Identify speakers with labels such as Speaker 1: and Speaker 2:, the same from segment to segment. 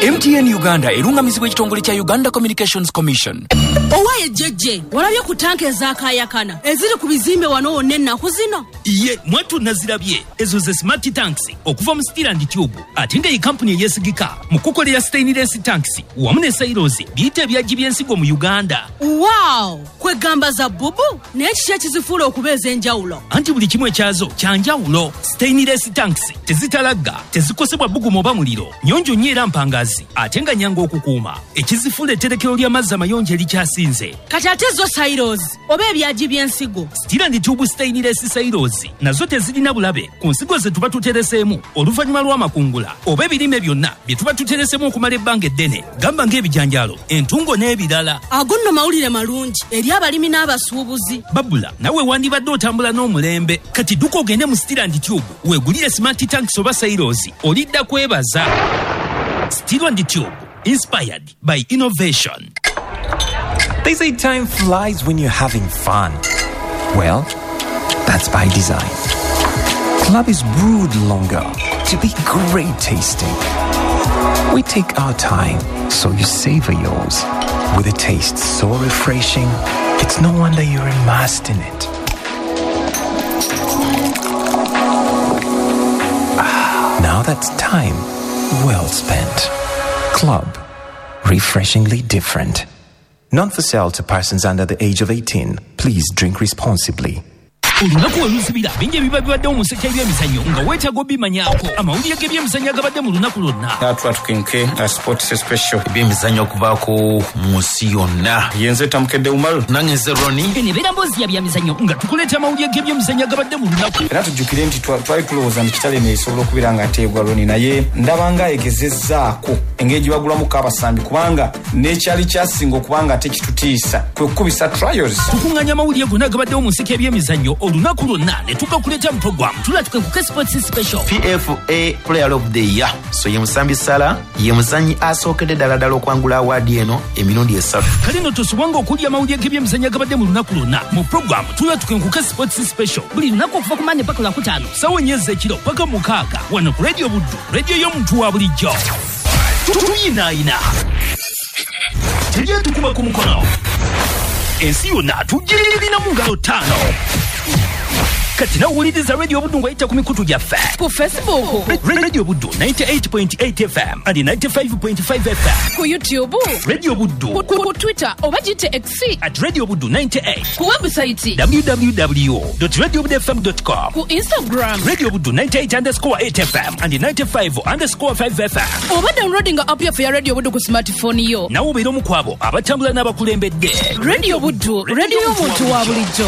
Speaker 1: MTN Uganda erungamizibwa ekitongole kya Uganda Communications Commission.
Speaker 2: Owaye jeje walabye ku tanke ezakayakana eziri ku bizimbe wano wonna ennaku zino.
Speaker 3: Iye mwatu nazirabye ezo ze smart tanks okuva mu Steel and Tube ate nga company yesigika mu kukolera stainless tanks wamu ne silos biyite ebyagi by'ensigo mu Uganda.
Speaker 2: Wow, kwegamba za bubu n'ekiki ekizifuula okubeeza enjawulo.
Speaker 3: Anti buli kimu ekyazo kyanjawulo. Stainless tanks tezitalagga, tezikosebwa bugumu oba muliro, nyonjo nnyo era mpangazi ate nga nyangu okukuuma. Ekizifuula etterekero ly'amazzi amayonjo erikyasinze.
Speaker 2: Kati ate zo silos oba ebyagi by'ensigo.
Speaker 3: Steel and Tube stainless silos nazo tezirina bulabe ku nsigo ze tuba tutereseemu oluvannyuma lw'amakungula oba ebirime byonna bye tuba tutereseemu okumala ebbanga eddene, gamba ng'ebijanjaalo, entungo n'ebirala.
Speaker 2: Ago nno mawulire malungi eri abalimi n'abasuubuzi.
Speaker 3: Babula nawe wandibadde otambula n'omulembe, kati dduka ogende mu Steel and Tube weegulire smart tanks oba silos olidda kwebaza. Steel and Tube, inspired by innovation.
Speaker 4: They say time flies when you're having fun. Well, that's by design. Club is brewed longer to be great tasting. We take our time, so you savor yours. With a taste so refreshing, it's no wonder you're immersed in it. Now that's time well spent. Club. Refreshingly different. Not for sale to persons under the age of 18. Please drink responsibly.
Speaker 3: Olunaku oluzibira bingi ebiba bibadde mu sekka y'emizannyo nga weetaaga obimanyaako amawulire g'ebyemizannyo agabadde mu lunaku lwonna.
Speaker 5: Twatukenke sports special
Speaker 6: ebyemizannyo okuvaako mu nsi yonna.
Speaker 5: Yenze tamukedde umalu
Speaker 6: nange nze Roni.
Speaker 3: Enebeera mboozi ya byamizannyo nga tukuleeta amawulire g'ebyemizannyo agabadde mu lunaku.
Speaker 5: Era tujjukire nti twali tulowooza nti kitale neesobola okubeera nga ateebwa Roni, naye ndaba nga egezezzaako engeri gye bagulamuko abasambi kubanga n'ekyali kyasinga okubanga ate kitutiisa kwe kukubisa trials.
Speaker 3: Tukuŋŋaanya amawulire gonna agabaddewo mu nsi y'ebyemizannyo olunaku lwonna ne tukakuleeta mu program tulatukenkuke sports special.
Speaker 6: PFA Player of the Year so ye Musambi Sala ye muzannyi asookedde ddala okwangula awaadi eno emirundi 3.
Speaker 3: Kale no tosubwanga okulya amawulire g'ebyemizannyo agabadde mu lunaku lwonna mu program tulatukenkuke sports special buli lunaku okuva ku Monday paka Lwakutaano ssaawa 4 ez'ekiro paka 6 wano ku Radio Buddu, radio y'omuntu wa bulijjo. Tuyinaayina tujye tukuba ku mukono ensi yonna tugirina mu ngalo 5. Kati nawuliriza Radio Buddu ng'ayita ku mikutu gyaffe
Speaker 2: Ku Facebook,
Speaker 3: Radio Buddu 98.8 FM and 95.5 FM.
Speaker 2: ku YouTube,
Speaker 3: Radio Buddu
Speaker 2: ku Twitter oba gite X,
Speaker 3: at Radio Buddu 98.
Speaker 2: ku website,
Speaker 3: www.radiobuddufm.com.
Speaker 2: ku Instagram,
Speaker 3: Radio Buddu 98_8 FM and 95_5 FM.
Speaker 2: oba downloading app yaffe ya Radio Buddu ku smartphone yo.
Speaker 3: Nawe obeera omu ku abo abatambula n'abakulembedde.
Speaker 2: Radio Buddu, radio y'omuntu wa bulijjo.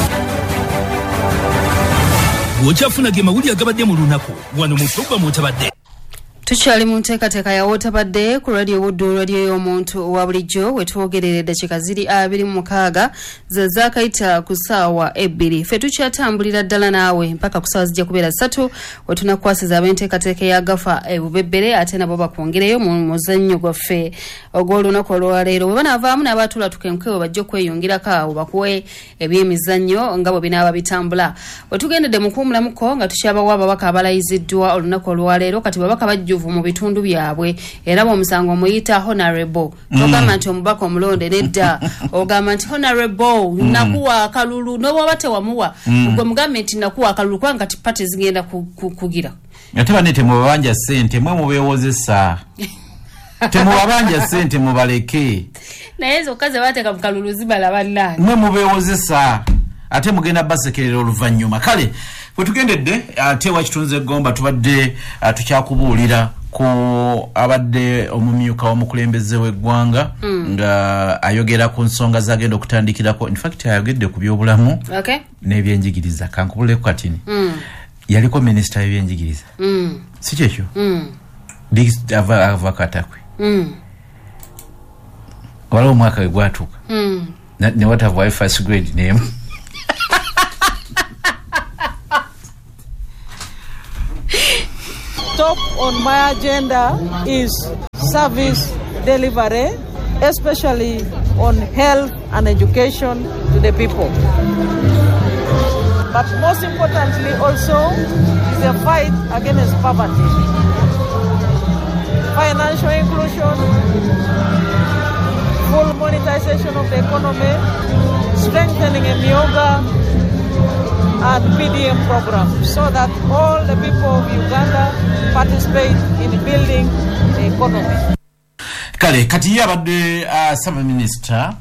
Speaker 3: Bw'okyafuna ge mawulire agabadde mu lunaku wano mu program otabadde.
Speaker 7: Tukyali mu nteekateeka ya wootabadde ku Radio Buddu, radio y'omuntu owa bulijjo wetwogerera eddakiika ziri 26 ze zaakayita ku ssaawa 2. Ffe tukyatambulira ddala naawe mpaka ku ssaawa zijja kubeera 3 we tunakwasiza ab'enteekateeka ya gafa ebubebbere ate nabo bakwongereyo mu muzannyo gwaffe ogw'olunaku olwaleero. Bwe banaavaamu n'abaatula tukenkewe bajja okweyongirako awo bakuwe ebyemizannyo nga bwe binaaba bitambula. Bwe tugendedde mu kuwumulamuko nga tukyabawa ababaka abalayiziddwa olunaku olwaleero, kati babaka bajjuvu mu bitundu byabwe era bw'omusango omuyita honorable togamba nti omubaka omulonde nedda ogamba nti honorable nakuwa akalulu n'obwaba tewamuwa gwe mugambe nti nakuwa akalulu kubanga ti pate zigenda kugira
Speaker 8: ate bane temubabanja ssente mwe mubeewozesa temubabanja ssente mubaleke
Speaker 7: naye zokka ze bateeka mu kalulu zibala bannange
Speaker 8: mwe mubeewozesa ate mugenda basekerera oluvannyuma. Kale bwe tugendedde ate wakitunze gomba tubadde tukyakubuulira ku abadde omumyuka w'omukulembeze w'eggwanga nga ayogera ku nsonga zagenda okutandikirako. In fact ayogedde ku byobulamu n'ebyenjigiriza. Kankubuleko katini yaliko minisita y'ebyenjigiriza si kyekyo ava katakwe waliwo omwaka we gwatuuka ne watava first grade name
Speaker 9: Top on my agenda is service delivery, especially on health and education to the people. But most importantly also is the fight against poverty. Financial inclusion education, full monetization of the economy, strengthening Emyoga and PDM program so that all the people of Uganda participate in building the economy.
Speaker 8: Kale kati yabadde Summer Minister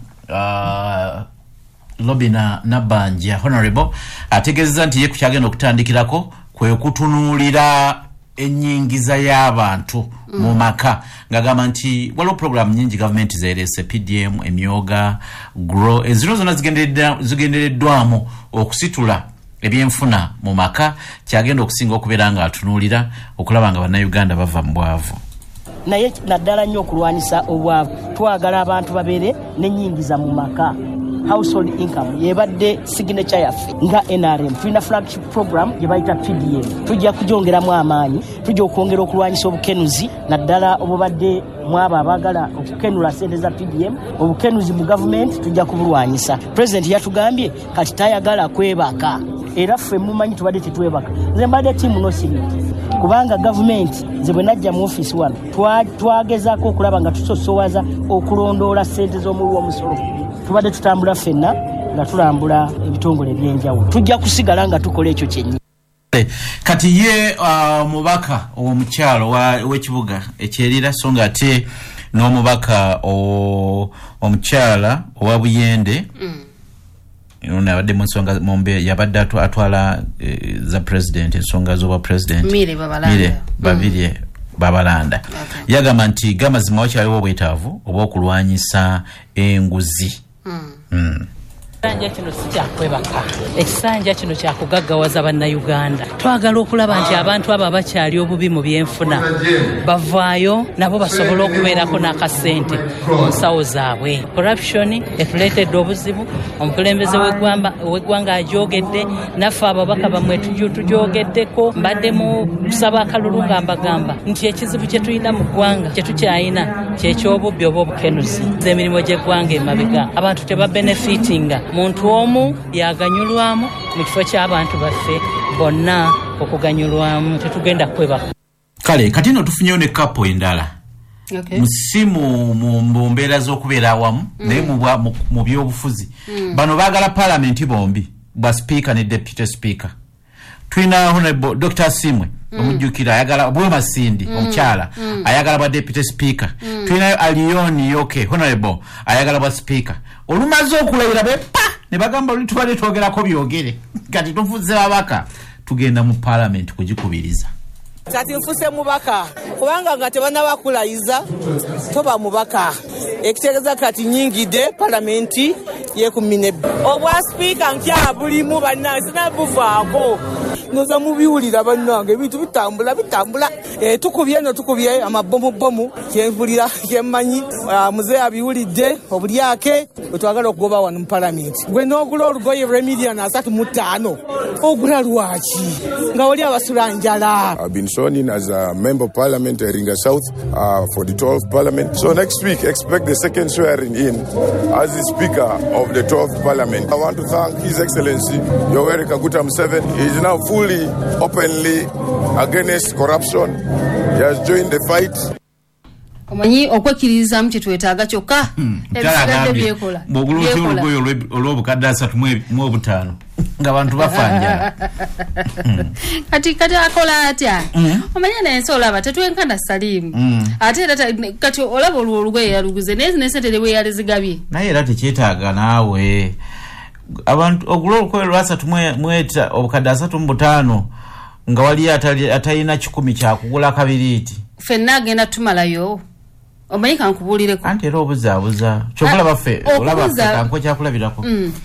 Speaker 8: Lobina Nabanja Honorable ategeeza nti ye kukyagenda okutandikirako kwe kutunuulira ennyingiza y'abantu mu maka ng'agamba nti waliwo program nyingi gavumenti zeerese PDM, Emyoga, GROW ezino zonna zigendereddwamu okusitula ebyenfuna mu maka kyagenda okusinga okubeera nga atunuulira okulaba nga bannayuganda bava mu bwavu.
Speaker 10: Naye naddala nnyo okulwanisa obwavu twagala abantu babeere n'ennyingiza mu maka. Household income yebadde signature yaffe nga NRM tulina flagship program gye bayita PDM tujja kujongeramu amaanyi tujja okwongera okulwanyisa obukenuzi naddala obubadde mwabo abagala okukenula sente za PDM obukenuzi mu government tujja kubulwanyisa. President yatugambye kati tayagala kwebaka era ffe mumanyi tubadde tetwebaka nze mbadde tiimu nosiri kubanga government nze bwe najja mu office wano twagezaako okulaba nga tusosowaza okulondoola sente z'omuwi w'omusolo tubadde tutambula ffenna nga tulambula ebitongole ebyenjawulo tujja kusigala nga tukola ekyo kyennyini.
Speaker 8: Kati ye mubaka omukyalo w'ekibuga ekyerira so nga ate n'omubaka omukyala owa Buyende abadde mu nsonga mombe yabadde atwala za president ensonga z'obwa president
Speaker 7: Mire
Speaker 8: babirye Babalanda yagamba nti gamazima wakyaliwo obwetaavu obw'okulwanyisa enguzi.
Speaker 11: Ekisanja kino si kyakwebaka ekisanja kino kyakugaggawaza bannayuganda twagala okulaba nti abantu abo abakyali obubi mu byenfuna bavaayo nabo basobola okubeerako n'akasente mu nsawo zaabwe. Corruption etuleetedde obuzibu omukulembeze w'eggwanga agyogedde naffe ababaka bamwe tugyogeddeko mbadde mu kusaba akalulu nga mbagamba nti ekizibu kye tulina mu ggwanga kye tukyayina kyekyobubbi oba obukenuzi emirimu gy'eggwanga emabega abantu tebabenefitinga muntu omu yaganyulwamu mu kifo ky'abantu baffe bonna okuganyulwamu tetugenda kwebaka.
Speaker 8: Kale kati no tufunyeyo ne kapo endala musimu mu mbeera z'okubeera awamu naye mu byobufuzi bano baagala parliament bombi bwa speaker ne deputy speaker. Tulina Honorable Dr. Simwe omujjukira ayagala bwe Masindi omukyala ayagala bwa deputy speaker. Tulinayo Alioni Yoke Honorable ayagala bwa speaker. Olumaze okulayira bepa ne bagamba oli tubale twogerako byogere kati tufuze abaka tugenda mu parliament kugikubiriza.
Speaker 12: Kati nfuse mubaka kubanga nga tebana bakulayiza toba mubaka ekitegeeza kati nyingide parliament yekumine obwa speaker nkya bulimu bannansi nabuvaako noza mubiwulira bannange ebintu bitambula tukubye amabomu kyenvulira kyemmanyi muzee abiwulidde obulyake wetwagala okugoba wano mu parliament gwe n'ogula olugoye lw'emiliyoni 35 ogula lwaki nga oli abasula njala.
Speaker 13: I've been sworn in as a member of parliament Ringa South for the 12th parliament. So next week expect the second swearing in as the speaker of the 12th parliament. I want to thank His Excellency Yoweri Kaguta Museveni. He is now fully openly against corruption. He has joined the fight.
Speaker 7: Omanyi okwekiriza mche twetaaga kyokka ebisadde byekola
Speaker 8: boguluti olugoyo olw'obukadde 35 nga bantu bafanja
Speaker 7: kati akola atya omanya nensi olaba tetwenkana Salimu ate era kati olaba olugoye yaluguze nesente lewe yalizigabye
Speaker 8: naye era tekyetaaga naawe abantu ogula olugoye lwa 3 obukadde 35 nga wali atalina 10 kyakugula kabiriiti
Speaker 7: fenna agenda tumalayo omayika nkubulireko
Speaker 8: anti era obuzaabuza kyogala baffe olaba kanko kyakulabirako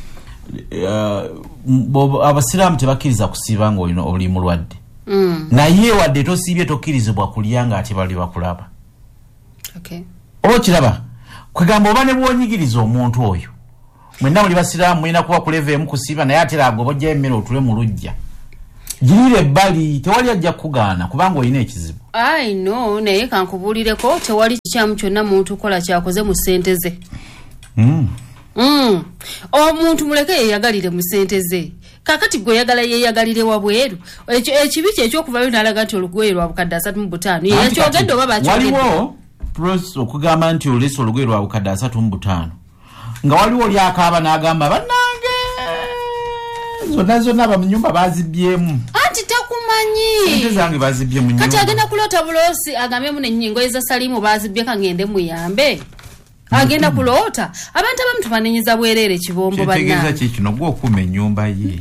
Speaker 8: abasiraamu tebakkiriza kusiiba nga olina oli mulwadde naye wadde tosiibye tokkirizibwa kulya nga ate bali bakulaba oba kiraba kwegamba oba ne bwonyigiriza omuntu oyo mwenna muli basiraamu mulina kuba kuleveemu kusiiba naye ate laago bojja emmere otule mu lujja girire ebbali tewali ajja kukugaana kubanga olina ekizibu.
Speaker 7: I know naye kankubulireko tewali kyamu kyonna muntu kola kyakoze mu ssente ze. Omuntu muleke yeyagalire mu ssente ze. Kakati gwe yagala yeyagalire wabweru. Ekibi ky'ekyokuvayo n'alaga nti olugoye lwa bukadde 35 yeyakyogedde oba bakyogedde.
Speaker 8: Waliwo process okugamba nti olesa olugoye lwa bukadde 35 nga waliwo oli akaaba n'agamba bannange zonna bamunyumba bazibyemu
Speaker 7: anti takumanyi
Speaker 8: ente zange bazibye mu nyumba
Speaker 7: kati agenda kulota bulosi agambemu n'ennyingo eza Salimu bazibye kangende muyambe agenda kulota abantu abamu tubanenyiza bwerere kibombo banna
Speaker 8: kitegeeza kikino gwe okuma ennyumba ye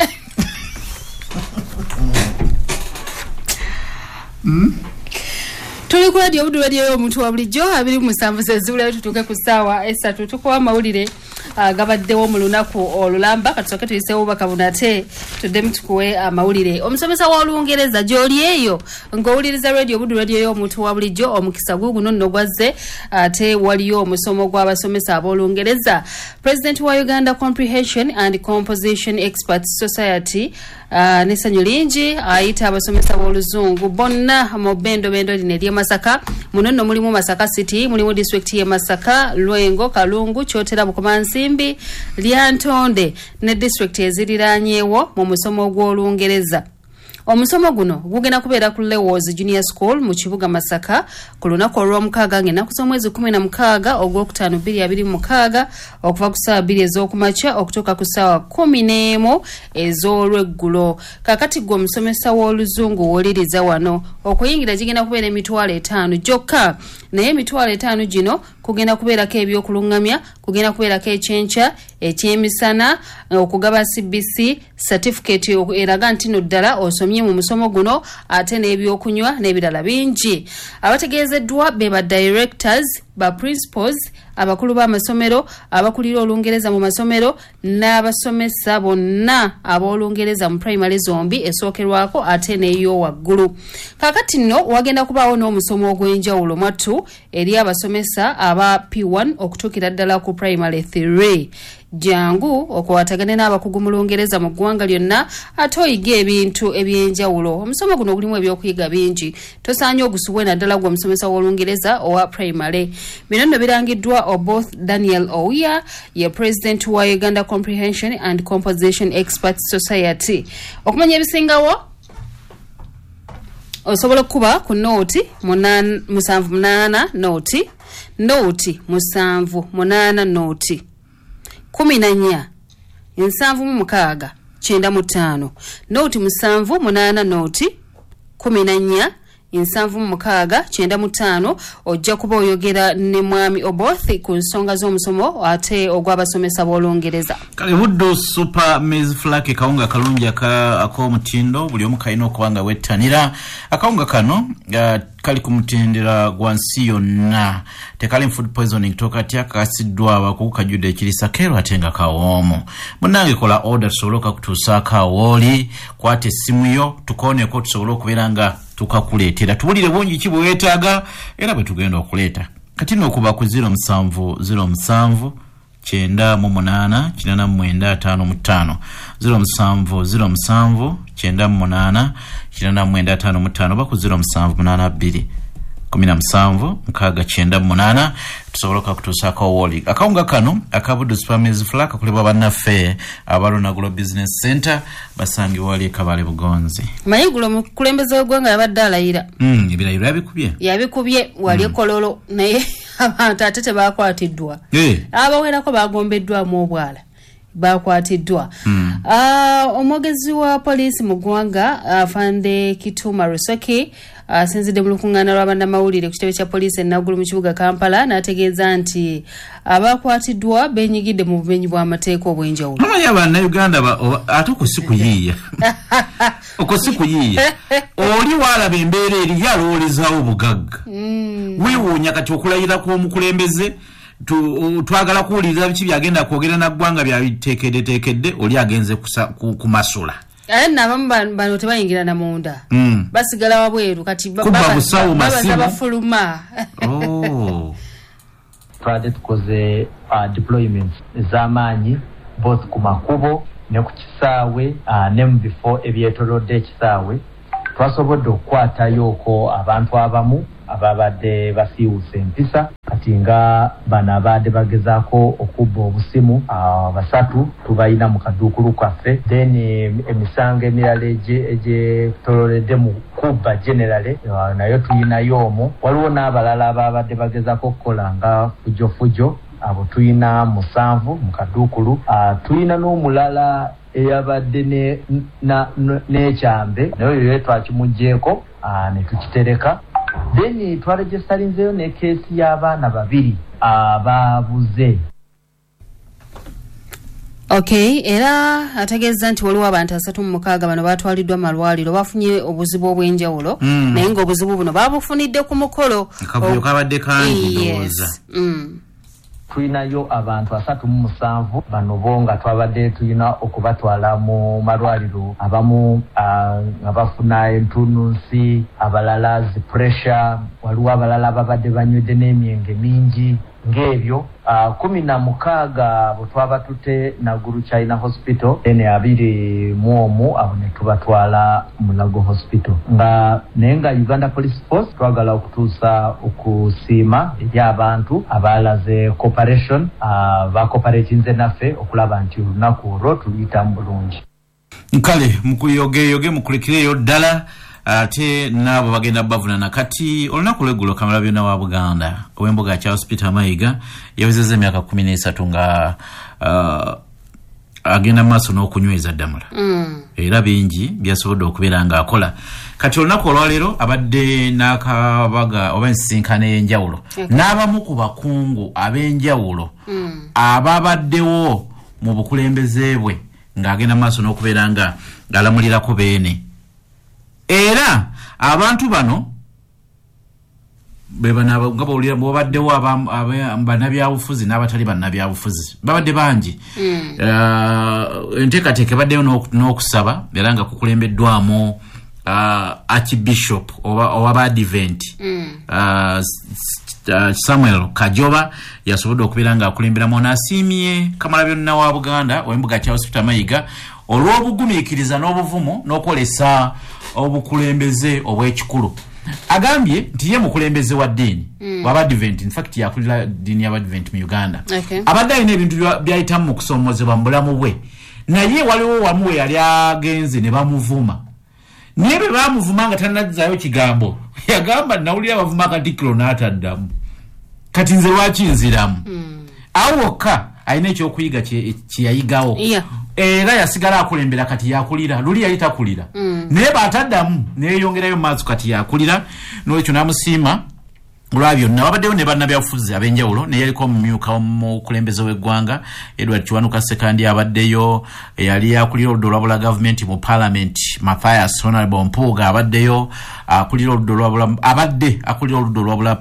Speaker 7: tuli ku radio Buddu radio y'omuntu wa bulijjo 27 Zebula tutuuke ku ssaawa 3 tukuwa amawulire gabaddewo mu lunaku olulamba katusooke tuyiseewo bakabuna ate tuddemu tukuwe amawulire omusomesa w'Olungereza gy'oli eyo ng'owuliriza radio Buddu radio y'omuntu wa bulijjo omukisa guguno nno gwazze ate waliyo omusomo gw'abasomesa ab'Olungereza President wa Uganda Comprehension and Composition Experts Society n'essanyu lingi ayita abasomesa b'Oluzungu bonna mu bendo lino ery'e Masaka muno nno mulimu Masaka City mulimu district y'e Masaka Lwengo Kalungu Kyotera Bukomansimbi Lyantonde ne district eziriraanyeewo mu musomo gw'Olungereza. Omusomo guno gugenda kubeera ku Lewis Junior School mu kibuga Masaka ku lunaku olw'omukaaga ng'ennaku z'omwezi 16 ogwokutaano 2026 okuva ku ssaawa 2 ez'okumakya okutuuka ku ssaawa 11 ez'olweggulo. Kaakati gwe omusomesa w'Oluzungu w'oliriza wano okuyingira gigenda kubeera emitwalo 5 gyokka naye emitwalo 5 gino kugenda kubeerako eby'okulungamya kugenda kubeerako ekyenkya ekyemisana okugaba CBC certificate eraga nti no ddala osomye mu musomo guno ate n'ebyokunywa n'ebirala bingi. Abategeezeddwa be ba directors ba principals abakulu b'amasomero abakulira Olungereza mu masomero n'abasomesa bonna ab'Olungereza mu primary zombi esookerwako ate n'eyo waggulu. Kaakati nno wagenda kubaawo n'omusomo ogw'enjawulo mwattu eri abasomesa aba P1 okutuukira ddala ku primary 3. Jangu okwatagane n'abakugu mu Lungereza mu ggwanga lyonna ate oyiga ebintu eby'enjawulo. Omusomo guno gulimu ebyokuyiga bingi tosaanye ogusubwe naddala gwe omusomesa w'Olungereza owa primary. Bino nno birangiddwa Oboth Daniel Ouya ye president wa Uganda Comprehension and Composition Experts Society. Okumanya ebisingawo osobola okuba ku nooti 78 nooti 78 nooti 14 7 95 nooti 78 nooti 14 7 95 ojja kuba oyogera ne mwami Oboth ku nsonga z'omusomo ate ogw'abasomesa b'Olungereza.
Speaker 8: Kale Buddu super maize flake kawunga kalungi ak'omutindo buli omu kalina okuba nga wettanira akawunga kano kali ku mutendera gwa nsi yonna tekali food poisoning tokatya kasiddwa abakugu kajjudde ekirisa kero ate nga kawoomu. Munnange kola order tusobole okutuusaako awooli kwata essimu yo tukooneko tusobole okubeera nga tukakuleetera tuwulire bungi ki bwe weetaaga era bwe tugenda okuleeta kati n'okuba ku 0707 98 8955 0707 98 8955 oba ku 0782 17 698 tusobola kutuusaako woli akawunga kano aka Buddu super maize flake kakolebwa bannaffe abalonagula business center basangibwa wali Kabale Bugonzi.
Speaker 7: Mayigulo mukulembeze w'eggwanga yabadde alayira
Speaker 8: ebirayiro yabikubye
Speaker 7: wali Kololo naye abantu ate tebakwatiddwa abawerako bagombeddwamu obwala bakwatiddwa. Omwogezi wa poliisi mu ggwanga afande Kituma Rusoki asinzidde mu lukuŋŋaana lw'abannamawulire ku kitebe kya poliisi enaggulu mu kibuga Kampala n'ategeeza nti abakwatiddwa beenyigidde mu bumenyi bw'amateeka obw'enjawulo.
Speaker 8: Amanyi Abannayuganda ate okusikuyiiya oli waalaba embeera eri yalowoolezaawo obugagga weewuunya kati okulayira kw'omukulembeze twagala kuwuliriza biki byagenda kwogera na ggwanga byabiteekedde oli agenze kumasula
Speaker 7: n'abamu bano tebayingira na munda basigala wabweru kati bafuluma.
Speaker 14: Twade tukoze deployments ez'amaanyi both ku makubo ne ku kisaawe ne mu bifo ebyetolodde ekisaawe twasobodde okukwatayooko abantu abamu ababadde basiiwuusa empisa kati nga bano abadde bagezaako okubba obusimu basatu tubayina mu kaduukulu kaffe then emisango emirala egyetololedde mu kubba generale nayo tuyinayo omwo waliwo n'abalala ababadde bagezaako okukola nga fujofujo abo tuyina 7 mu kaduukulu tuyina n'omulala eyabadde n'ekyambe naye twakimugjeeko ne tukitereka then twaregestarinzeyo ne keesi y'abaana 2 ababuze.
Speaker 7: Okay, era ategeeza nti waliwo abantu 36 bano batwaliddwa malwaliro bafunye obuzibu obw'enjawulo naye ng'obuzibu buno babufunidde ku mukolo
Speaker 8: akavuyo kabadde kangi ndowooza.
Speaker 14: Tuyinayo abantu 37 bano bo nga twabadde tuyina okubatwala mu malwaliro abamu nga bafuna entunnunsi abalala zi pressure waliwo abalala babadde banywedde n'emyenge mingi ng'ebyo 16 bwe twaba tute Naguru China Hospital ene 21 abo ne tubatwala mu Lago Hospital nga naye nga Uganda Police Force twagala okutuusa okusiima eri abantu abalaze cooperation bakooperatinze naffe okulaba nti olunaku olwo tuluyita mu bulungi.
Speaker 8: Nkale mukuyogeyoge mukulekireyo ddala ate nabo bagenda bavunana kati olunaku lw'eggulo Kamalabyonna wa Buganda ow'embuga kya Hospital Mayiga yawezezza emyaka 13 nga agenda maaso n'okunyweza ddamula era bingi byasobodde okubeera nga akola kati olunaku olwaleero abadde n'akabaga oba ensinkano ey'enjawulo n'abamu ku bakungu ab'enjawulo ababaddewo mu bukulembeze bwe ng'agenda maaso n'okubeera nga alamulirako beene. Era abantu bano bebana nga bawulira mubaddewo bannabyabufuzi n'abatali bannabyabufuzi babadde bangi. Enteekateeka ebaddeyo n'okusaba era nga kukulembeddwamu Archbishop owa Badivent Samuel Kajoba yasobodde okubeera nga akulemberamu n'asiimye Kamalabyonna wa Buganda ow'embuga kya Hospital Mayiga olw'obugumiikiriza n'obuvumu n'okwolesa obukulembeze obw'ekikulu. Agambye nti ye mukulembeze wa ddiini w'Abadvent, in fact yakulira ddiini y'Abadvent mu Uganda. Abadde alina ebintu byayitamu mu kusoomozebwa mu bulamu bwe naye waliwo wamu we yali agenze ne bamuvuma naye bwe bamuvuma nga tannazzaayo kigambo yagamba nawulira bavuma Katikkiro n'ataddamu kati nze lwaki nziramu awo wokka alina ekyokuyiga kyeyayigawo era yasigala akulembera kati yakulira luli yali takulira naye baataddamu neyeyongerayo maaso kati yakulira n'ekyo n'amusiima olwa byonna. Wabaddewo ne bannabyabufuzi ab'enjawulo naye yaliko omumyuka omukulembeze w'eggwanga Edward Kiwanuka Sekandi abaddeyo yali akulira oludda olwabula gavumenti mu Parliament Mathias Honorable Mpuuga abaddeyo akulira oludda olwabula abadde akulira oludda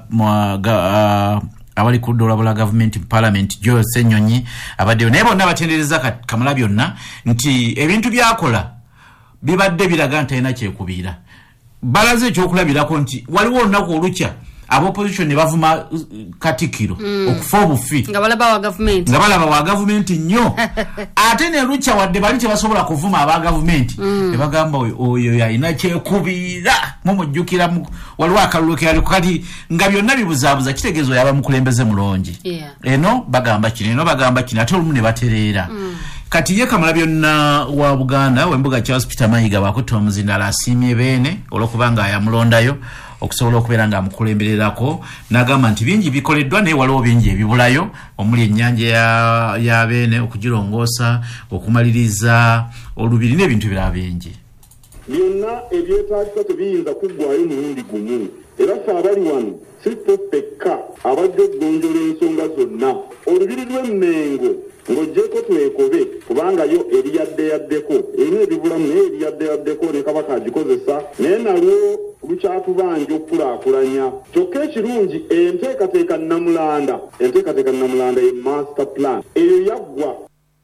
Speaker 8: olwabula abali ku ludda olwabula gavumenti mu Parliament Joe Ssenyonyi abaddeyo naye bonna batendereza Kamalabyonna nti ebintu byakola bibadde biraga nti alina kyekubiira. Balaze ekyokulabirako nti waliwo olunaku olukya ab'opposition ne bavuma Katikkiro okufa obufi
Speaker 7: nga balaba wa gavumenti
Speaker 8: nnyo ate ne lukya wadde bali tebasobola kuvuma aba gavumenti ne bagamba oyo yalina kyekubiira mumujjukira waliwo akalulu keyali kati nga byonna bibuzaabuza kitegeezo yaba mukulembeze mulungi eno bagamba kino ate olumu ne batereera kati ye Kamalabyonna wa Buganda w'embuga kya Hospital Mayiga bakutte omuzindala asiimye beene olw'okubanga ayamurondayo okusobola okubeera nga amukulembererako n'agamba nti bingi bikoleddwa naye waliwo bingi ebibulayo omuli ennyanja ya beene okugirongoosa okumaliriza olubiri n'ebintu birala bingi.
Speaker 15: Byonna ebyetaagisa tebiyinza kuggwayo mulundi gumu era ffe abali wano si ffe ffekka abadde okugonjola ensonga zonna olubiri lw'Emmengo ng'oggyeko twekobe kubanga yo eriyaddeyaddeko erina ebibulamu naye eriyaddeyaddeko ne Kabaka agikozesa naye nalwo lukyatubanja okukulaakulanya kyokka ekirungi enteekateeka nnamulanda ye master plan eyo yaggwa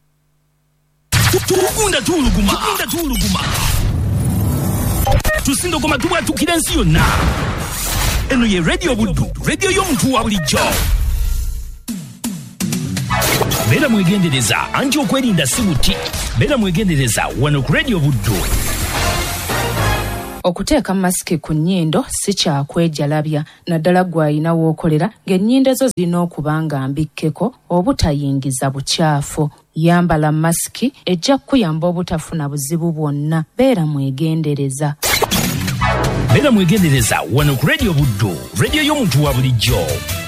Speaker 3: tukunda tuuluguma tusindogoma tubwatukira ensi yonna. Eno ye Radio Buddu, radio y'omuntu wa bulijjo. Beera mwegendereza anti okwerinda si buti. Beera mwegendereza wano ku Radio Buddu.
Speaker 16: okuteeka masiki ku nnyindo si kyakwejalabya naddala gw'ayina w'okolera ng'ennyindo zo zirina okuba nga mbikkeko obutayingiza bukyafu. Yambala masiki ejja kukuyamba obutafuna buzibu bwonna. Beera mwegendereza.
Speaker 3: Beera mwegendereza wano ku Radio Buddu, radio y'omuntu wa bulijjo.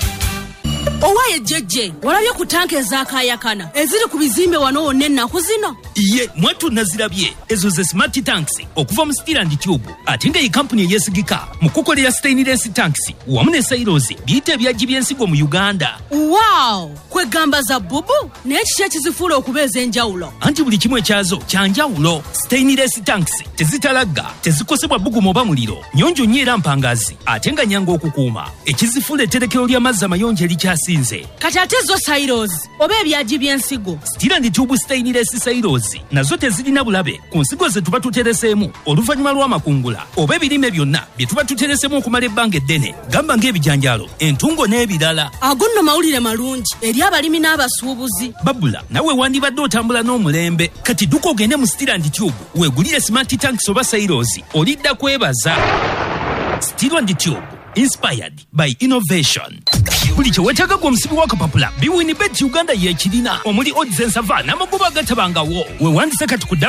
Speaker 2: Owaye jjejje walabye ku tanka ezakayakana eziri ku bizimbe wano wonna ennaku zino?
Speaker 3: Iye mwattu nazirabye ezo ze smart tanks okuva mu Steel and Tube ate nga ye kampuni eyesigika mu kukolera stainless tanks wamu ne silos biyita ebyagi by'ensigo mu Uganda.
Speaker 2: Wow! Kwegamba za bubu naye kiki ekizifuula okuba ez'enjawulo?
Speaker 3: Anti buli kimu ekyazo kyanjawulo. Stainless tanks tezitalagga, tezikosebwa bbugumu oba muliro, nnyonjo nnyo era mpangazi ate nga nnyangu okukuuma. Ekizifuula etterekero ly'amazzi amayonjo erikyasinze.
Speaker 2: Kati ate zo silos oba ebyagi by'ensigo?
Speaker 3: Steel and Tube stainless silos nazo tezirina bulabe ku nsigo ze tuba tutereseemu oluvannyuma lw'amakungula oba ebirime byonna bye tuba tutereseemu okumala ebbanga eddene, gamba ng'ebijanjaalo, entungo n'ebirala.
Speaker 2: Ago nno mawulire malungi eri abalimi n'abasuubuzi.
Speaker 3: Babula nawe wandibadde otambula n'omulembe. Kati dduka ogende mu Steel and Tube weegulire smart tanks oba silos, olidda kwebaza. Steel and Tube, inspired by innovation. Buli kye weetaaga omusibi w'akapapula Biwinibet Uganda yeekirina omuli odds ensava n'amagoba agatabangawo. Weewandise kati ku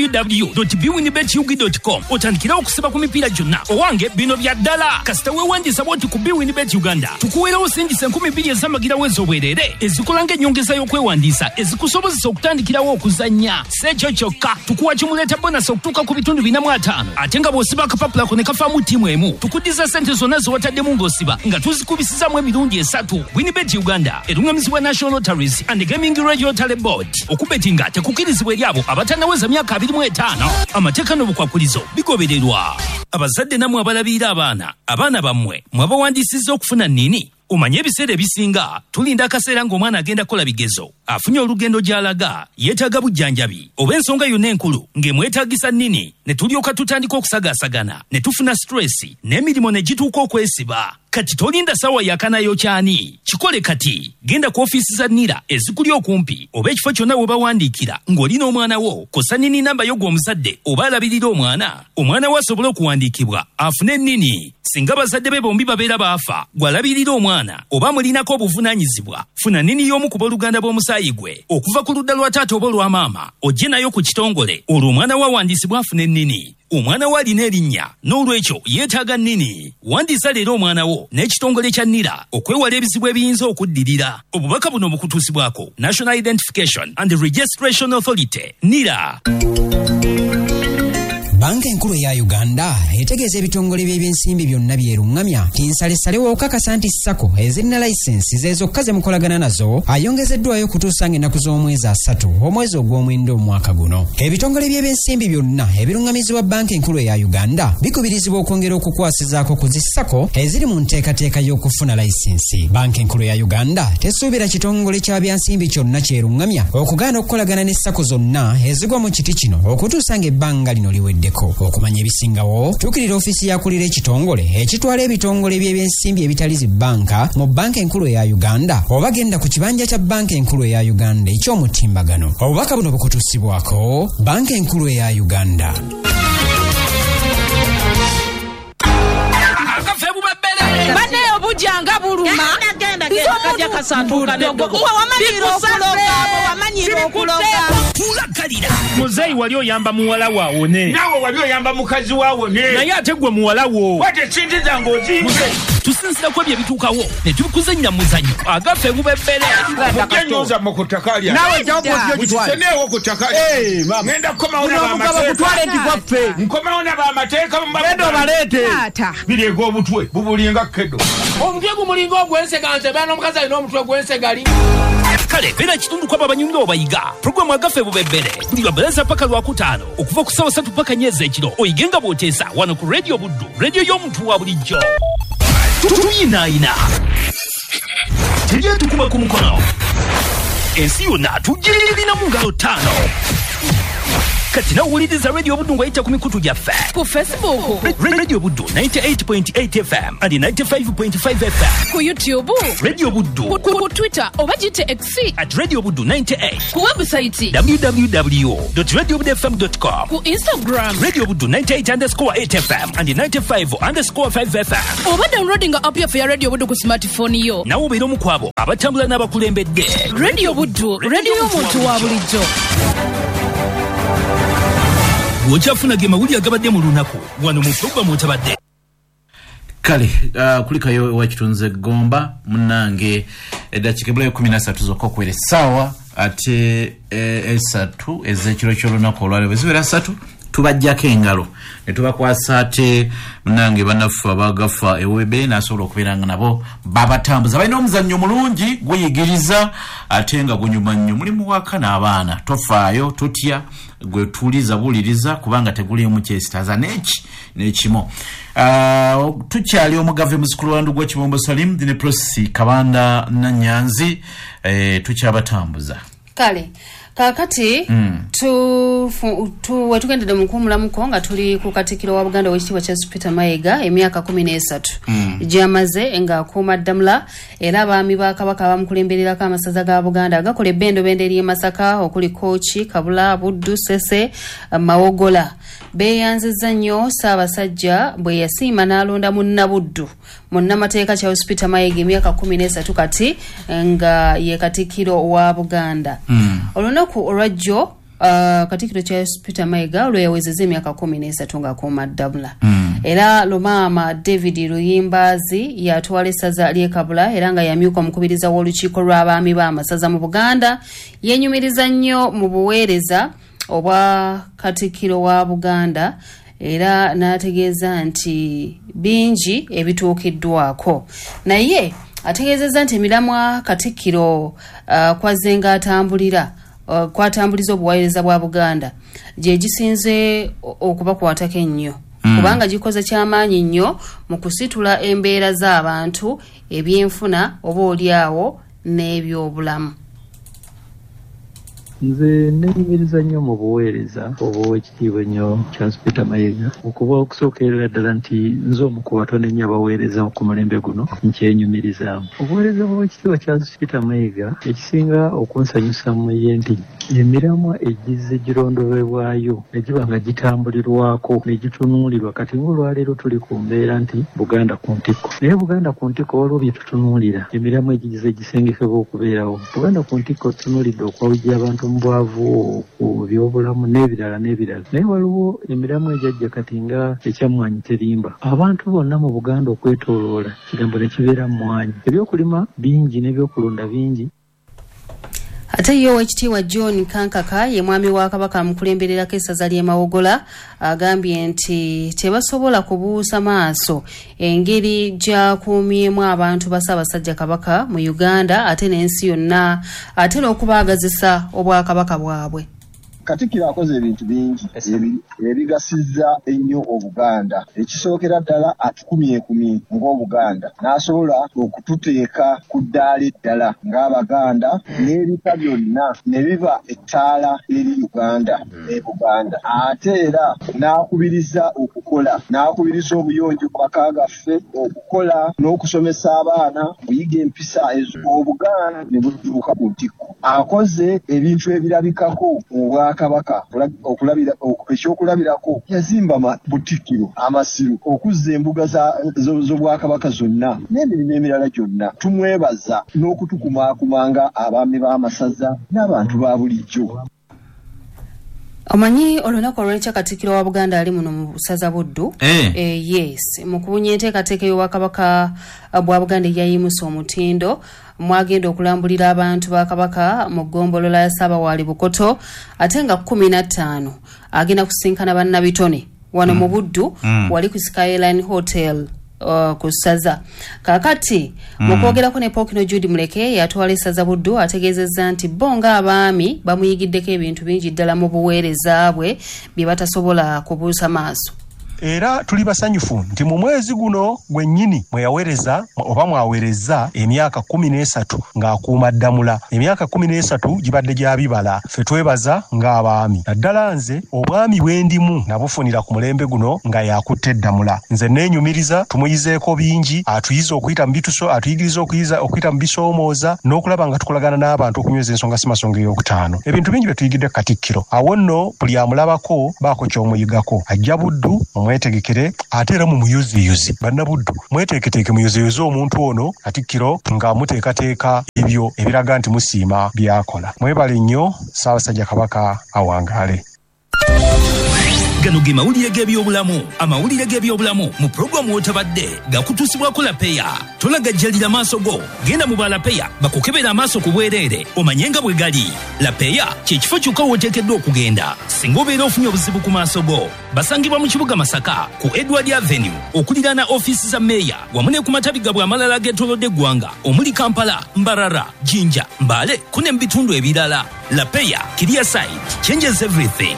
Speaker 3: www.biwinibetug.com otandikira okusiba ku mipiira gyonna. Owange bino bya ddala kasita weewandisa bwoti ku Biwinibet Uganda tukuweerawo singisa 2,000 ez'amagirawo ez'obwerere ezikola ng'ennyongeza y'okwewandiisa ezikusobozesa okutandikirawo okuzannya. Si ekyo kyokka tukuwa kimuleeta bonasi okutuuka ku bitundu 405 ate nga bw'osiba akapapula ko ne kafaamu ttiimu emu tukuddiza ssente zonna zewataddemu ng'osiba nga tuzikubisizaamu emirundi esatu. Winibet Uganda erungamizibwa National Lotteries and Gaming Regulatory Board. Okubetinga tekukirizibwa eri abo abatannaweza myaka 25. Amateeka n'obukwakulizo bigobererwa. Abazadde namwe abalabirira abaana bammwe mwabawandiisizza okufuna nnini? Omanye ebiseera ebisinga tulinda akaseera ng'omwana agenda kola bigezo afunye olugendo gy'alaga yeetaaga bujjanjabi oba ensonga yonna enkulu ng'emwetaagisa nnini ne tulyoka tutandika okusagaasagana ne tufuna stress n'emirimu ne gituuka okwesiba. Kati tolinda ssaawa yakanayo kyani? Kikole kati genda ku ofiisi za NIRA ezikuli okumpi oba ekifo kyonna we bawandiikira ng'olina omwana wo kosa nnini namba yo gw'omuzadde oba alabirira omwana we asobole okuwandiikibwa afune nnini. Singa bazadde be bombi babeera baafa gw'alabirira omwana oba mulinako obuvunaanyizibwa funa nnini y'omu ku booluganda bw'omusaayi gwe okuva ku ludda lwa taata oba olwa maama ojje nayo ku kitongole olwo omwana we awandiisibwa afune nnini. Omwana we alina erinnya n'olwekyo yeetaaga nnini. Wandiisa leero omwana wo n'ekitongole kya NIRA okwewala ebizibu ebiyinza okuddirira. Obubaka buno bukutuusibwako National Identification and Registration Authority, NIRA.
Speaker 17: Banka enkulu ya Uganda etegeeza ebitongole by'ebyensimbi byonna byerungamya kinsalesalewo okukakasa nti SACCO ezirina layisensi zezokka ze mukolagana nazo ayongezeddwayo okutuusa ng'ennaku z'omwezi 3 omwezi ogw'omwenda omwaka guno. Ebitongole by'ebyensimbi byonna ebirungamizibwa banka enkulu ya Uganda bikubirizibwa okwongera okukwasizaako ku zi SACCO eziri mu nteekateeka y'okufuna layisensi. Banka enkulu ya Uganda tesuubira kitongole kya byansimbi kyonna kyerungamya okugaana okukolagana ne SACCO zonna ezigwa mu kiti kino okutuusa ng'ebbanga lino liwedde. Okumanya ebisingawo tuukirira ofiisi yakulira ekitongole ekitwala ebitongole by'ebyensimbi ebitali zi banka mu banka enkulu eya Uganda oba genda ku kibanja kya banka enkulu eya Uganda eky'omutimbagano. Obubaka buno bukutuusibwako banka enkulu eya Uganda.
Speaker 2: Bane obujanga buluma kajja kasanduka dogo wamanyira okuloga
Speaker 3: tulakalira. Muzeyi wali oyamba muwala waawone
Speaker 18: nawe wali oyamba mukazi waawone
Speaker 3: naye ate gwe muwala wo
Speaker 18: wate kintiza ng'ozi
Speaker 3: tusinzirako bye bituukawo ne tubikuzannya muzanyo agaffe bubebbere
Speaker 18: mugenyoza mu ku ttaka lya
Speaker 19: nawe
Speaker 18: mukiseneewo ku ttaka ngenda kukomawo nkomawo n'abamateeka
Speaker 19: genda obaleete
Speaker 18: biriega obutwe bubulinga kkedo
Speaker 19: omutwe gumulinga ogwenseganse bana omukazi alina omutwe gwensegali.
Speaker 3: Kale beera kitundu kwabo abanyumira obayiga puroguramu agaffe bubebbere buli lwabalaza paka lwakutaano okuva ku ssaawa 3 paka nyeeza ekiro oyigenga bw'oteesa wano ku Radio Buddu, radio y'omuntu wa bulijjo. Tuyinaayina teryetukuba ku mukono ensi yonna tugirina mu ngalo 5 kati nawuliriza radio buddu ng'oyita ku mikutu gyaffe
Speaker 2: ku Facebook
Speaker 3: radio buddu 98.8 FM and 95.5 FM
Speaker 2: ku YouTube
Speaker 3: radio buddu
Speaker 2: ku Twitter oba gite X
Speaker 3: at radio buddu 98
Speaker 2: ku website
Speaker 3: www.radiobuddufm.com
Speaker 2: ku Instagram
Speaker 3: radio buddu 98_8 FM and 95_5 FM
Speaker 2: oba downloading app yaffe ya radio buddu ku smartphone yo
Speaker 3: nawo obeera omu ku abo abatambula n'abakulembedde
Speaker 2: radio buddu radio y'omuntu wa bulijjo.
Speaker 3: Bw'okyafuna ge mawulire agabadde mu lunaku wano mu programu otabadde
Speaker 8: kale kulikayo wakitunze gomba munange eddakiika 13 zokka okwera essaawa ate esatu ez'ekiro ky'olunaku olwaleero bwe zibeera 3 tubajjako engalo ne tubakwasa ate munange bannaffe abagafa ewebe n'asobola okubeera nga nabo babatambuza balina omuzannyo mulungi guyigiriza ate nga gunyuma nnyo mulimu waka n'abaana tofaayo tutya gwe tuuliza buuliriza kubanga tegulimu kyesitaza n'ekimu tukyali omugave muzukulu wandu gwa Kibombo Salim dine Prosi Kabanda na Nyanzi tukyabatambuza
Speaker 7: kale kakati wetugendedde mu kumulamuko nga tuli ku Katikkiro wa Buganda w'ekitiibwa Charles Peter Mayiga emyaka 13 gyamaze nga akuuma ddamula era abaami ba Kabaka bamukulembererako amasaza ga Buganda agakola ebbendobendo eri Masaka okuli Kochi, Kabula, Buddu, Sese, Mawogola beeyanzizza nnyo Ssaabasajja bwe yasiima n'alonda Munnabuddu munnamateeka Charles Peter Mayiga emyaka 13 kati nga ye Katikkiro wa Buganda. Olunaku olwajjo Katikkiro Charles Peter Mayiga olwo yawezezza emyaka 13 ng'akuuma ddamula. Era lumaama David Luyimbazi yatwala essaza ly'e Kabula era nga yamyuka omukubiriza w'olukiiko lw'abaami b'amasaza mu Buganda yeenyumiriza nnyo mu buweereza obwa Katikkiro wa Buganda era n'ategeeza nti bingi ebituukiddwako naye ategeezezza nti emiramwa Katikkiro kwazenga atambulira kwatambuliza obuweereza bwa Buganda gye gisinze okubakwatako ennyo kubanga gikoze kyamaanyi nnyo mu kusitula embeera z'abantu ebyenfuna oba oliawo n'ebyobulamu.
Speaker 20: Nze nenyumiriza nnyo mu buweereza obw'ekitiibwa nnyo Charles Peter Mayiga okuba okusookerera ddala nti nze omu ku batono ennyo abaweereza ku mulembe guno nkyenyumirizaamu. Obuweereza bw'ekitiibwa Charles Peter Mayiga ekisinga okunsanyusa mu ye nti emiramwa egizze girondobebwayo ne giba nga gitambulirwako ne gitunuulirwa kati ng'olwaleero tuli ku mbeera nti Buganda ku ntikko naye Buganda ku ntikko waliwo bye tutunuulira emiramwa egizze gisengekebwa okubeerawo. Buganda ku ntikko tutunuulidde okwawujja abantu mu bwavu ku byobulamu n'ebirala naye waliwo emiramwa egyajja kati nga ekyamwanyi terimba abantu bonna mu Buganda okwetooloola kigambo ne kibeera mu mwanyi ebyokulima bingi n'ebyokulunda bingi.
Speaker 7: Ate ye Oweekitiibwa John Kankaka ye mwami wa Kabaka amukulembererako essaza ly'e Mawogola agambye nti tebasobola kubuusa maaso engeri gy'akuumyemu abantu ba Ssaabasajja Kabaka mu Uganda ate n'ensi yonna ate n'okubaagazisa Obwakabaka bwabwe.
Speaker 21: Katikkiro akoze ebintu bingi ebigasizza ennyo Obuganda. Ekisookera ddala atukumye ng'Obuganda n'asobola okututeeka ku ddaala eddala ng'Abaganda n'ebika byonna ne biba ettaala eri Uganda ne Buganda. Ate era n'akubiriza okukola n'akubiriza obuyonjo ku maka gaffe okukola n'okusomesa abaana kuyiga empisa Obuganda ne butuuka ku ntikko. Akoze ebintu ebirabikako Kabaka ekyokulabirako yazimba Butikkiro amasiru okuzza embuga z'Obwakabaka zonna n'emirimu emirala gyonna. Tumwebaza n'okutukumaakumanga abaami b'amasaza n'abantu ba bulijjo.
Speaker 7: Omanyi olunaku olw'ekya Katikkiro wa Buganda ali muno mu busaza Buddu yes mu kubunya enteekateeka y'Obwakabaka bwa Buganda eyayimusa omutindo mwagenda okulambulira abantu ba Kabaka mu ggombolola ya Ssaabawaali Bukoto ate nga 15 agenda kusinkana bannabitone wano mu Buddu wali ku Skyline Hotel ku ssaza. Kakati mu kwogerako ne Pokino Judy Muleke yatwala essaza Buddu ategeezezza nti bo ng'abaami bamuyigiddeko ebintu bingi ddala mu buweereza bwe bye batasobola kubuusa maaso.
Speaker 1: era tuli basanyufu nti mu mwezi guno gwennyini mweyaweereza oba mwaweereza emyaka 13 ng'akuuma ddamula. Emyaka 13 gibadde gya bibala. Ffe twebaza ng'abaami. Naddala nze obwami bwendimu nabufunira ku mulembe guno nga yakutte ddamula. Nze neenyumiriza tumuyizeeko bingi, atuyiza okuyita mu bituso, atuyigiriza okuyita mu bisoomooza n'okulaba nga tukolagana n'abantu okunyweza ensonga si masonga ey'okutaano. Ebintu bingi bye tuyigidde Katikkiro. Awo nno buli amulabako baako ky'omuyigako. Ajja Buddu mumwetegekere ate era mumuyuziyuzi. Bannabuddu mweteeketeeke muyuziyuzi omuntu ono Katikkiro nga muteekateeka ebyo ebiraga nti musiima byakola. Mwebale nnyo, Ssaabasajja Kabaka awangaale.
Speaker 3: Gano ge mawulire g'ebyobulamu. Amawulire g'ebyobulamu mu pulogulaamu w'otabadde gakutuusibwako Lapeya. Tolagajjalira maaso go. Genda mu Balapeya bakukebera amaaso ku bwereere omanye nga bwe gali. Lapeya kye kifo kyokka w'oteekeddwa okugenda singa obeera ofunye obuzibu ku maaso go. Basangibwa mu kibuga Masaka ku Edward Avenue okuliraana ofiisi za Meeya wamu ne ku matabi gabwe amalala geetoolodde eggwanga omuli Kampala, Mbarara, Jinja, Mbale ko ne mu bitundu ebirala. Lapeya Clear Sight changes everything.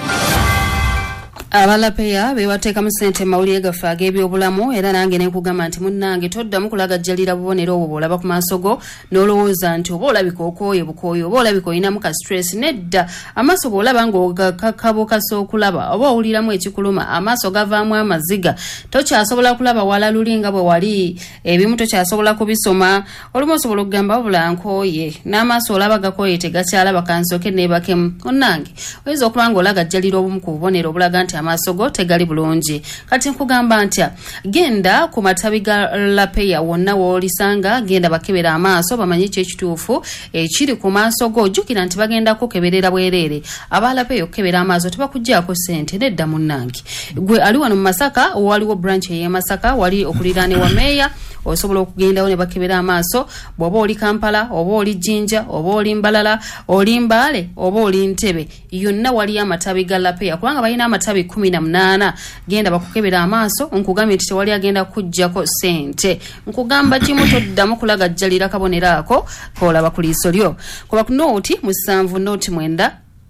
Speaker 7: Abalapeya bebateekamu ssente mawulire gaffe ag'ebyobulamu era nange ne nkugamba nti munnange toddamu kulagajjalira bubonero obwo bw'olaba ku maaso go n'olowooza nti oba olabika okooye bukooye oba olabika olinamu ka stress. Nedda, amaaso bw'olaba ng'okakabokasa okulaba oba owuliramu ekikuluma amaaso gavaamu amaziga tokyasobola kulaba wala luli nga bwe wali, ebimu tokyasobola kubisoma, olumu osobola okugamba wabula nkooye n'amaaso olaba gakooye tegakyalaba kansooke neebakemu. Munnange oyinza okuba ng'olagajjalira obumu ku bubonero obulaga nti amaaso go tegali bulungi. Kati nkugamba ntya, genda ku matabi ga Lapeya wonna w'olisanga, genda bakebera amaaso bamanye ekituufu ekiri ku maaso go. Jjukira nti bagenda kukeberera bwereere. Aba Lapeya okukebera amaaso tebakuggyako ssente. Nedda munnange, gwe ali wano mu Masaka waliwo branch y'e Masaka wali okuliraane wa Meeya osobola okugendawo ne bakebera amaaso. Bw'oba oli Kampala oba oli Jinja oba oli Mbalala oli Mbale oba oli Ntebe, yonna wali amatabi ga Lapeya kubanga balina amatabi 18. Genda bakukebera amaaso, nkugambye nti tewali agenda kujjako ssente. Nkugamba kimu toddamu kulagajjalira kabonero ako koolaba ku liiso lyo. Kuba ku nooti mu 7 nooti 9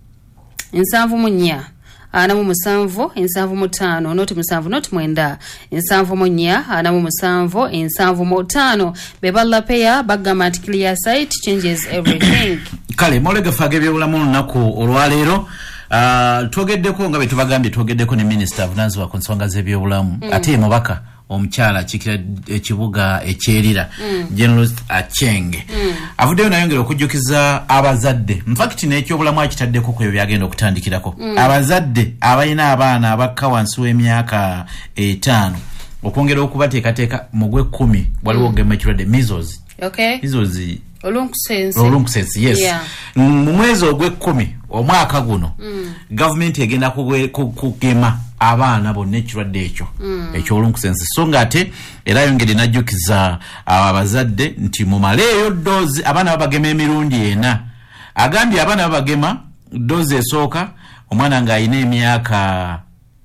Speaker 7: 7 ana mu 7 7 5 noti 7 noti 9 7 4 ana mu 7 7 5 beba Lapeya bagamba nti Clear Sight changes everything.
Speaker 8: Kale molega fage byobulamu nako olwaleero twogeddeko nga betubagambye twogeddeko ne Minister avunanzibwa ku nsonga z'ebyobulamu ate mubaka omukyala kikira ekibuga ekyerira General Achenge avuddeyo nayongera okujjukiza abazadde mfakiti n'ekyobulamu akitaddeko ku ebyo byagenda okutandikirako abazadde abalina abaana abakka wansi w'emyaka 5 okwongera okubateekateeka mu gwe 10 waliwo ogema ekirwadde measles.
Speaker 7: Okay.
Speaker 8: Measles
Speaker 7: olunkusensi
Speaker 8: yes. Yeah. Mu mwezi ogwe 10 omwaka guno government egenda kugema abaana bonna ekirwadde ekyo ekyolunkusensi. So nga ate era yongere najjukiza abazadde nti mumaleeyo dozi abaana babagema emirundi 4. Agambye abaana babagema dozi esooka omwana ng'alina emyaka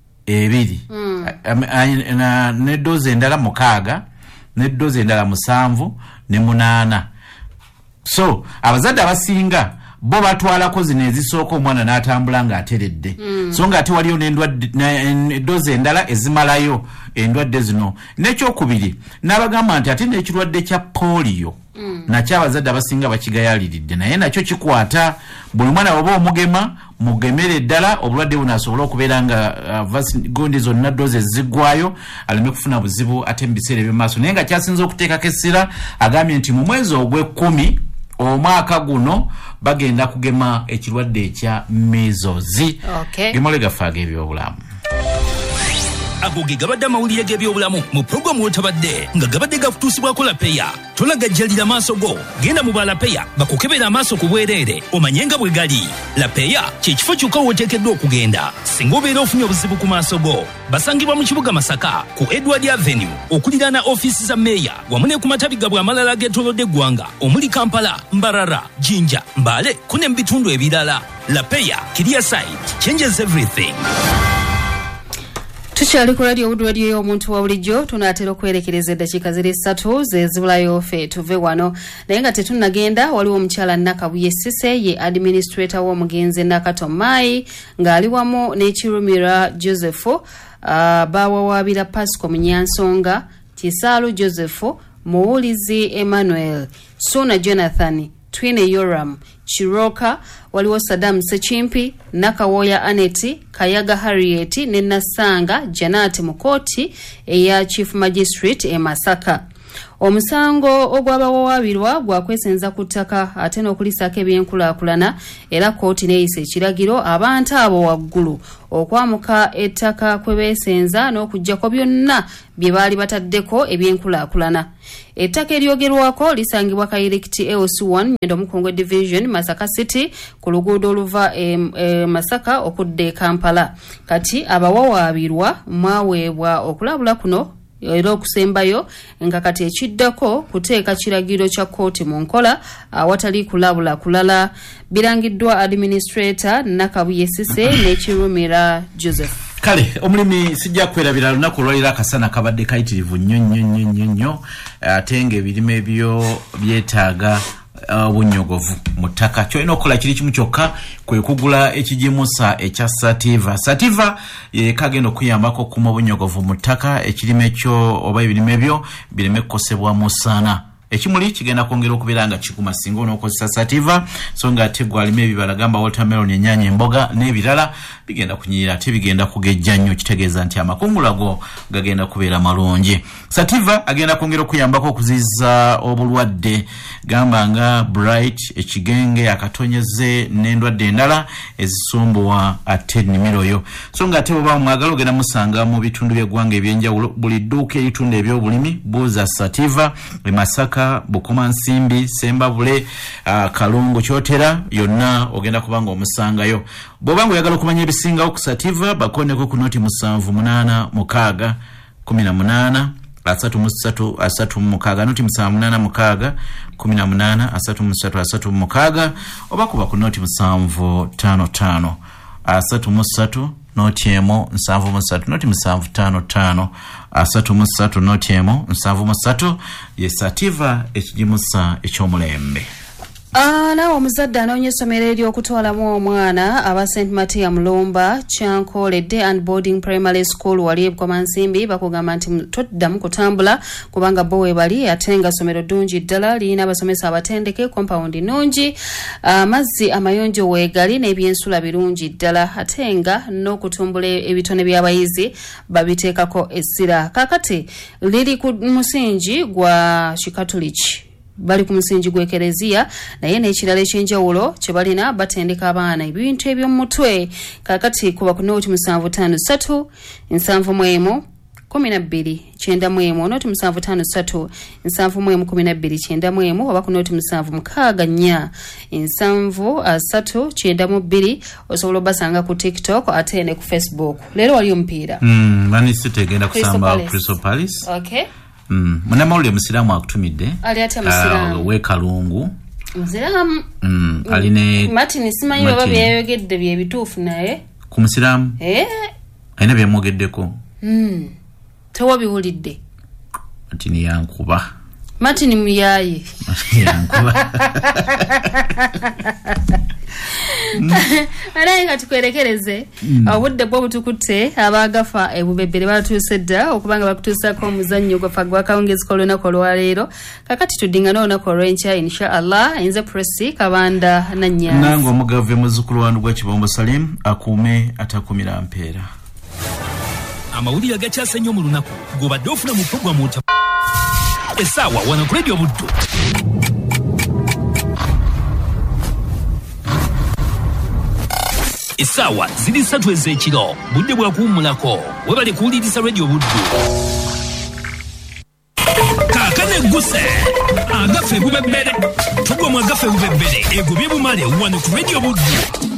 Speaker 8: 2 ne dozi endala 6 ne dozi endala 7 ne 8. So abazadde abasinga bo batwalako zino ezisooka omwana n'atambula ng'ateredde. So nga ate waliyo n'endwadde endala ezimalayo endwadde zino. N'ekyokubiri n'abagamba nti ate n'ekirwadde kya polio nakyo abazadde abasinga bakigayaliridde naye nakyo kikwata buli mwana oba omugema mugemere ddala obulwadde buno asobola okubeera nga gundi zonna doze ziggwayo aleme kufuna buzibu ate mu biseera eby'omaaso. Naye nga kyasinza okuteekako essira agambye nti mu mwezi ogwe 10 omwaka guno bagenda kugema ekirwadde ekya measles. Gemolega faaga ebyobulamu.
Speaker 3: Ago ge gabadde amawulire g'ebyobulamu mu pulogulaamu w'otabadde nga gabadde gakutuusibwako Lapeya. Tolagajjalira maaso go. Genda mu Balapeya bakukebera amaaso ku bwereere omanye nga bwe gali. Lapeya kye kifo kyokka w'oteekeddwa okugenda singa obeera ofunye obuzibu ku maaso go. Basangibwa mu kibuga Masaka ku Edward Avenue okuliraana ofiisi za Meeya wamu ne ku matabi gabwe amalala geetoolodde eggwanga omuli Kampala, Mbarara, Jinja, Mbale ko ne mu bitundu ebirala. Lapeya Clear Sight changes everything.
Speaker 7: Tukyali ku radio y'omuntu wa bulijjo tunaatera okwerekereza eddakiika 3 zezibulayo ffe tuve wano naye nga tetunnagenda. Waliwo omukyala Nakabuye Sise ye administrator w'omugenzi Nakato Mai ng'ali wamu n'Ekirumira Joseph bawawaabira Pasco Munyansonga, Kisalo Joseph, Muwulizi Emmanuel, Suna Jonathan, Twine Yoram, Chiroka, waliwo Saddam Sechimpi, Nakawoya Aneti, Kayaga Harriet ne Nasanga Janati Mukoti eya Chief Magistrate e Masaka. Omusango ogwabawaabirwa gwakwesenza ku ttaka ate n'okulisako ebyenkulaakulana era kooti neeyisa ekiragiro abantu abo waggulu okwamuka ettaka kwe beesenza n'okuggyako byonna bye baali bataddeko ebyenkulaakulana. Ettaka eryogerwako lisangibwa Kayirikiti EOC1 Nyendo Mukungwe Division Masaka City ku luguudo oluva Masaka okudda e Kampala. Kati abawawaabirwa mwaweebwa okulabula kuno era okusembayo nga kati ekiddako kuteeka kiragiro kya kooti mu nkola awatali kulabula kulala. Birangiddwa Administrator Nakabuye Sise n'Ekirumira Joseph.
Speaker 8: Kale omulimi sijja kwerabira lunaku olwalira akasana kabadde kayitirivu nnyo ate ng'ebirime byo byetaaga bunyogovu mu ttaka. Kyolina okukola kiri kimu kyokka kwe kugula ekijimusa ekya Sativa. Sativa ye kagenda okuyambako okuma bunyogovu mu ttaka ekirime kyo oba ebirime byo bireme kukosebwa musana. Ekimuli kigenda kwongera okubeera nga kikuma singa onookozesa Sativa so nga ate gwalima ebibala gamba watermelon, ennyaanya, emboga n'ebirala bigenda kunyirira ate bigenda kugejja nnyo, kitegeeza nti amakungula go gagenda kubeera malungi. Sativa agenda kwongera okuyambako okuziyiza obulwadde gamba nga bright, ekigenge, akatonyeze n'endwadde endala ezisumbuwa ate ennimiro yo. So nga ate bw'oba mwagala ogenda musanga mu bitundu by'eggwanga ebyenjawulo buli dduuka eritunda ebyobulimi buuza Sativa. Masaka, Bukoma Nsimbi, Sembabule, Kalungu, Kyotera yonna ogenda kubanga omusangayo. Bw'obanga oyagala okumanya ebisingawo ku Sativa bakoneko ku noti 786 18 33 noti 786 18 33 oba kuba ku noti 755 33 noti emo 7 noti 755 33 noti emo 7 ye Sativa ekijimusa ekyomulembe.
Speaker 7: Nawe omuzadde anoonya essomero ery'okutwalamu omwana aba St. Matia Mulumba Kyankoledde and Boarding Primary School wali e Bukoma Nsimbi bakugamba nti toddamu kutambula kubanga bo webali ate nga ssomero ddungi ddala lirina abasomesa abatendeke, compound nnungi, amazzi amayonjo weegali n'ebyensula birungi ddala ate nga n'okutumbula ebitone by'abayizi babiteekako essira. Kakati liri ku musingi gwa Kikatuliki, bali ku musingi gw'ekereziya naye n'ekirala ekyenjawulo kye balina batendeka abaana ebintu eby'omutwe. Kakati kuba ku noti 753 71 12 91 noti 753 71 12 91 oba ku noti 764 732 osobola obasanga ku TikTok ate ne ku Facebook. Leero wali omupiira
Speaker 8: mani sitegenda kusamba Crystal Palace.
Speaker 7: Okay.
Speaker 8: Munamawulire musiramu akutumidde
Speaker 7: ali ate musiramu
Speaker 8: we Kalungu
Speaker 7: musiramu
Speaker 8: aline
Speaker 7: Martin simanyi baba byayogedde bye bituufu naye
Speaker 8: ku musiramu alina byamwogeddeko
Speaker 7: tewabiwulidde
Speaker 8: Martin yankuba
Speaker 7: Martin muyaye
Speaker 8: yankuba
Speaker 7: alaye nga tukwerekereze obudde bwo butukutte abagafa ebubebere batuusedda okubanga bakutuusako omuzannyo gwafa gwakawungezi k'olunaku olwaleero. Kakati tuddingana olunaku olw'enkya inshallah. Nze Presi Kabanda Nanyanzi
Speaker 8: nange omugave muzzukulu wandu gwa Kibombo Salim akuume atakumira mpeera.
Speaker 3: Amawulire agakyase nnyo mu lunaku g'obadde ofuna mu puroguramu essaawa wano ku Radio Buddu. Essaawa ziri 3 ez'ekiro budde bwa kuwummulako webale kuwuliriza Radio Buddu. Kaakano egguse agafe bubebere tugwa mu agafe bubebere egobye bumale wano ku Radio Buddu.